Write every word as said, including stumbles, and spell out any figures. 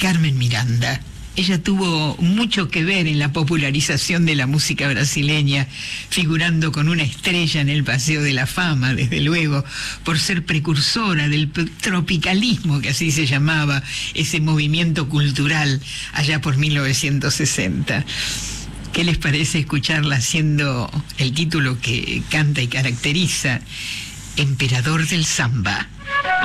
Carmen Miranda. Ella tuvo mucho que ver en la popularización de la música brasileña, figurando con una estrella en el Paseo de la Fama, desde luego, por ser precursora del tropicalismo, que así se llamaba, ese movimiento cultural allá por mil novecientos sesenta. ¿Qué les parece escucharla haciendo el título que canta y caracteriza, Emperador del Samba?